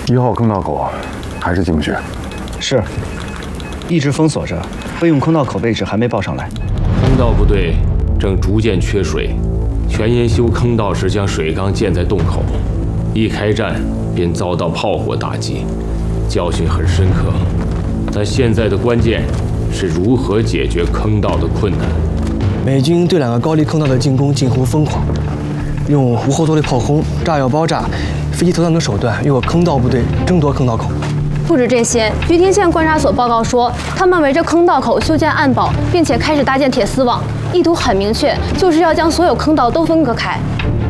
1号坑道口还是进不去。 是，一直封锁着，备用坑道口位置还没报上来。 坑道部队正逐渐缺水，全研修坑道时将水缸建在洞口，一开战便遭到炮火打击，教训很深刻。但现在的关键是如何解决坑道的困难。 美军对2个高丽坑道的进攻近乎疯狂，用无后坐力炮轰、炸药包炸、飞机投弹等手段与我坑道部队争夺坑道口。 不止这些，菊亭县观察所报告说，他们围着坑道口修建暗堡，并且开始搭建铁丝网，意图很明确，就是要将所有坑道都分割开。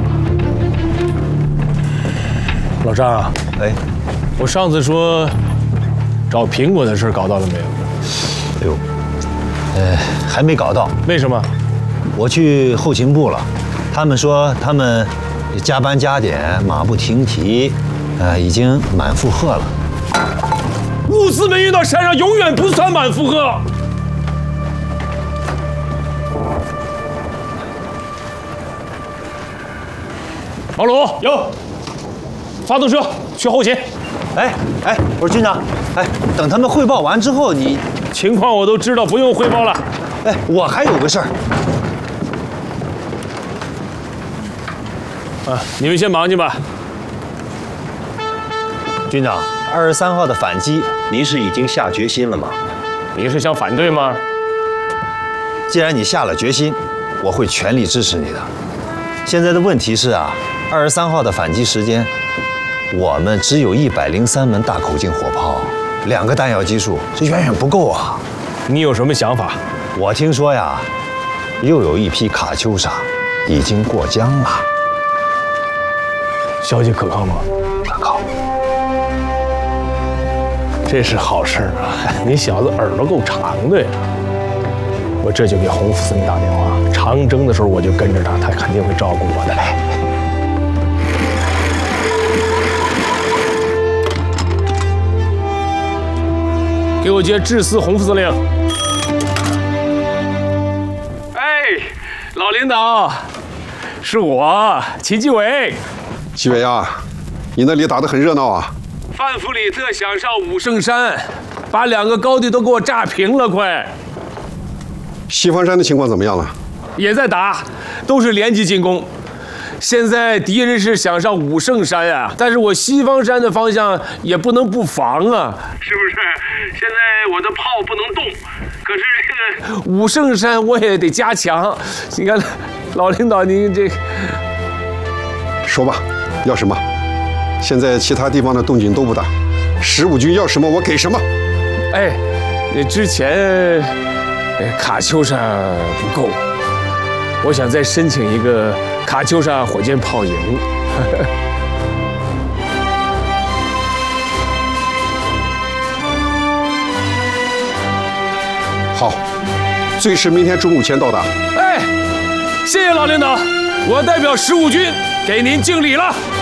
老张啊， 哎， 我上次说找苹果的事搞到了没有？ 哎呦，还没搞到。 为什么？ 我去后勤部了，他们说他们加班加点，马不停蹄，已经满负荷了。 物资没运到山上，永远不算满负荷。老鲁有，发动车去后勤。 哎，我说军长，等他们汇报完之后，你情况我都知道，不用汇报了。 我还有个事儿。 你们先忙去吧。 军长，23号的反击，您是已经下决心了吗？ 你是想反对吗？ 既然你下了决心，我会全力支持你的。现在的问题是23号的反击时间，我们只有103门大口径火炮，2个弹药基数，这远远不够啊！ 你有什么想法？ 我听说又有一批卡秋莎已经过江了。 消息可靠吗？ 可靠。 这是好事啊！你小子耳朵够长的呀！我这就给洪副司令打电话，长征的时候我就跟着他，他肯定会照顾我的。给我接致司洪副司令。老领导，是我秦基伟。 纪委啊，你那里打得很热闹啊！ 范弗里特想上武圣山，把2个高地都给我炸平了，快！ 西方山的情况怎么样了？ 也在打，都是连级进攻。现在敌人是想上武圣山呀，但是我西方山的方向也不能不防啊，是不是？现在我的炮不能动，可是这个武圣山我也得加强。你看，老领导您这说吧，要什么？现在其他地方的动静都不大，15军要什么我给什么。 之前卡秋莎不够，我想再申请一个卡秋莎火箭炮营。 好，最迟明天中午前到达。 谢谢老领导，我代表15军给您敬礼了。